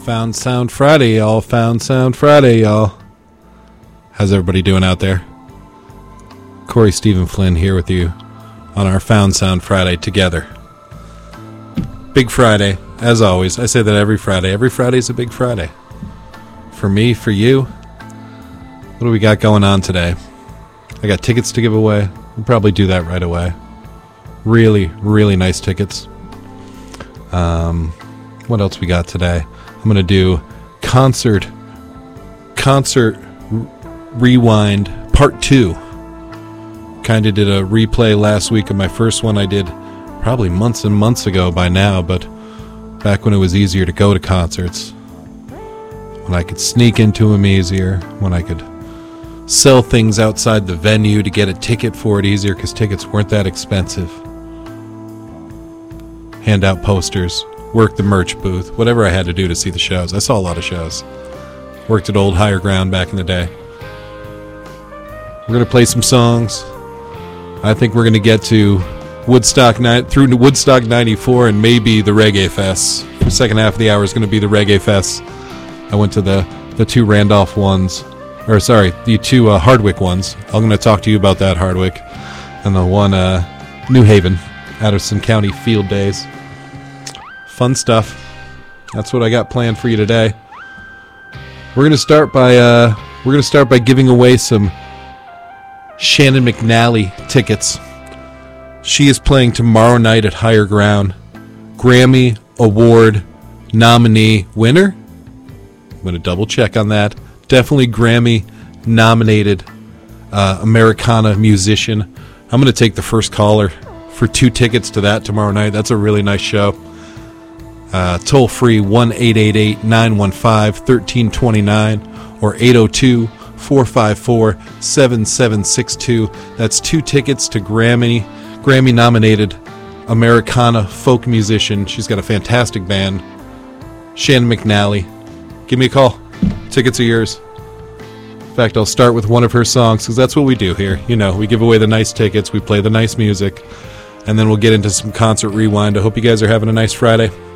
Found Sound Friday, y'all. Found Sound Friday, y'all. How's everybody doing out there? Corey Stephen Flynn here with you on our Found Sound Friday together. Big Friday, as always. I say that every Friday. Every Friday's a big Friday. For me, for you. What do we got going on today? I got tickets to give away. We'll probably do that right away. Really, really nice tickets. What else we got today? I'm going to do concert rewind part 2. Kind of did a replay last week of my first one I did probably months and months ago by now, but back when it was easier to go to concerts, when I could sneak into them easier, when I could sell things outside the venue to get a ticket for it easier because tickets weren't that expensive. Hand out posters, work the merch booth, whatever I had to do to see the shows. I saw a lot of shows. Worked at Old Higher Ground back in the day. We're going to play some songs. I think we're going to get to Woodstock through Woodstock 94 and maybe the Reggae Fest. The second half of the hour is going to be the Reggae Fest. I went to the two Randolph ones, the two Hardwick ones. I'm going to talk to you about that Hardwick, and the one New Haven, Addison County Field Days. Fun stuff. That's what I got planned for you today. We're going to start by giving away some Shannon McNally tickets. She is playing tomorrow night at Higher Ground. Grammy Award nominee winner. I'm going to double check on that. Definitely Grammy nominated Americana musician. I'm going to take the first caller for 2 tickets to that tomorrow night. That's a really nice show. Toll free 1-888-915-1329 or 802-454-7762. That's 2 tickets to Grammy nominated Americana folk musician. She's got a fantastic band. Shannon McNally. Give me a call. Tickets are yours. In fact, I'll start with one of her songs because that's what we do here. You know, we give away the nice tickets, we play the nice music, and then we'll get into some concert rewind. I hope you guys are having a nice Friday.